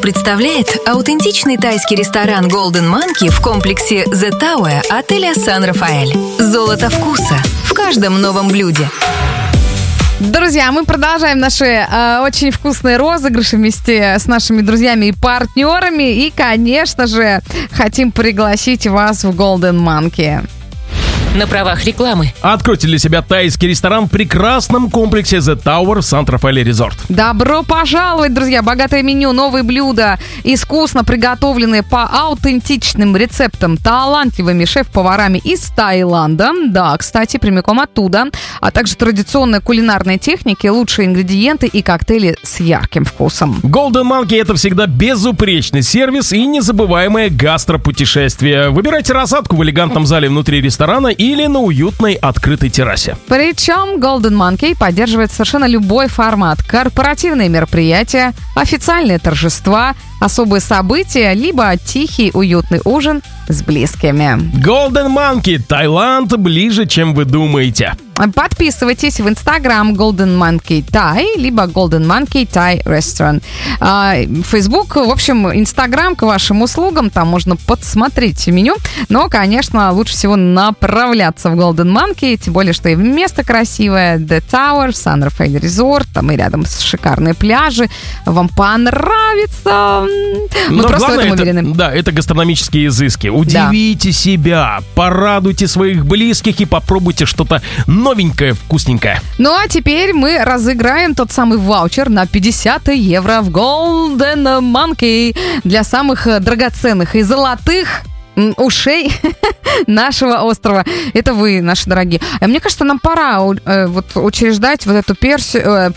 представляет аутентичный тайский ресторан Golden Monkey в комплексе The Tower отеля Сан-Рафаэль. Золото вкуса в каждом новом блюде. Друзья, мы продолжаем наши очень вкусные розыгрыши вместе с нашими друзьями и партнерами. И, конечно же, хотим пригласить вас в Golden Monkey. На правах рекламы. Откройте для себя тайский ресторан в прекрасном комплексе The Tower в Сан-Рафаэль Резорт. Добро пожаловать, друзья! Богатое меню, новые блюда, искусно приготовленные по аутентичным рецептам талантливыми шеф-поварами из Таиланда. Да, кстати, прямиком оттуда. А также традиционные кулинарные техники, лучшие ингредиенты и коктейли с ярким вкусом. Golden Monkey — это всегда безупречный сервис и незабываемое гастропутешествие. Выбирайте рассадку в элегантном зале внутри ресторана или на уютной открытой террасе. Причем Golden Monkey поддерживает совершенно любой формат. Корпоративные мероприятия, официальные торжества, особые события, либо тихий уютный ужин с близкими. Golden Monkey, Таиланд ближе, чем вы думаете. Подписывайтесь в Instagram Golden Monkey Thai, либо Golden Monkey Thai Restaurant. Facebook, в общем, Instagram к вашим услугам, там можно подсмотреть меню. Но, конечно, лучше всего направляться в Golden Monkey, тем более, что и место красивое. The Tower, Сан-Рафаэль Резорт, там и рядом шикарные пляжи. Вам понравится. Мы просто в этом уверены. Да, это гастрономические изыски. Удивите себя, порадуйте своих близких и попробуйте что-то новенькое, вкусненькое. Ну а теперь мы разыграем тот самый ваучер на 50 евро в Golden Monkey для самых драгоценных и золотых ушей нашего острова. Это вы, наши дорогие. Мне кажется, нам пора учреждать вот эту Персию.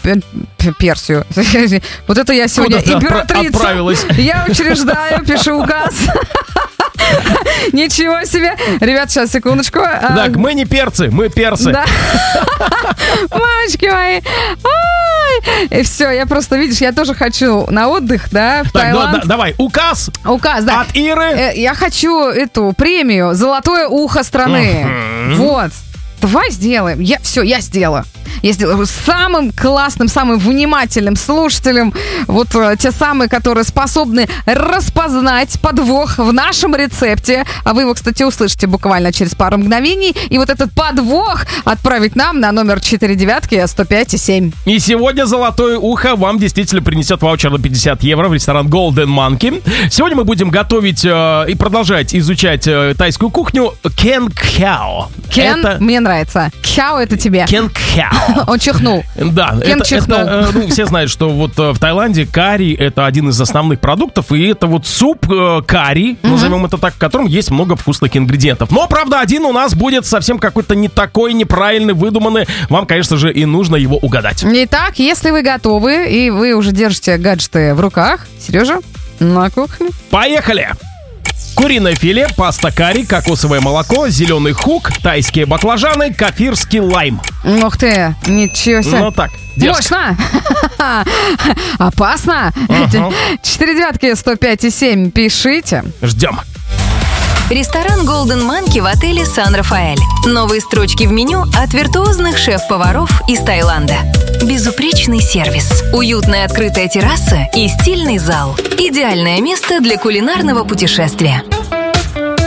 Вот это я сегодня императрица. Отправилась. Я учреждаю, пишу указ. Ничего себе. Ребят, сейчас, секундочку. Так, мы не перцы, мы персы. Да. Мамочки мои. И все, я просто, видишь, я тоже хочу на отдых, да, в Таиланд. Давай, указ. Указ, да. От Иры. Я хочу эту премию «Золотое ухо страны». Вот. Давай сделаем. Я сделаю. Я сделаю самым классным, самым внимательным слушателям, вот те самые, которые способны распознать подвох в нашем рецепте. А вы его, кстати, услышите буквально через пару мгновений. И вот этот подвох отправить нам на номер 49105,7. И сегодня «Золотое ухо» вам действительно принесет ваучер на 50 евро в ресторан Golden Monkey. Сегодня мы будем готовить и продолжать изучать тайскую кухню Кен Кхяо. Мне нравится. Кхяо — это тебе. Кен Кхяо. Он чихнул. Да, все знают, что вот в Таиланде карри — это один из основных продуктов, и это вот суп карри, назовем это так, в котором есть много вкусных ингредиентов. Но, правда, один у нас будет совсем какой-то не такой, неправильный, выдуманный. Вам, конечно же, и нужно его угадать. Итак, если вы готовы, и вы уже держите гаджеты в руках, Сережа, на кухне. Поехали! Куриное филе, паста карри, кокосовое молоко, зеленый хук, тайские баклажаны, кафирский лайм. Ух ты, ничего себе. Ну так, дерзко. Мощно. Опасно. 49105,7 пишите. Ждем. Ресторан Golden Monkey в отеле Сан-Рафаэль. Новые строчки в меню от виртуозных шеф-поваров из Таиланда. Безупречный сервис, уютная открытая терраса и стильный зал. Идеальное место для кулинарного путешествия.